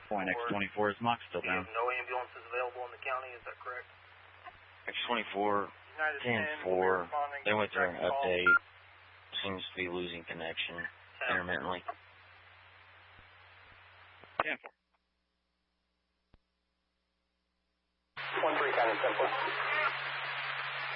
Point X24, is Mox still You down? have no ambulances available in the county, is that correct? X24, 10-4, they went through an update. Seems to be losing connection intermittently. 10-4. 1-3, County 10-4.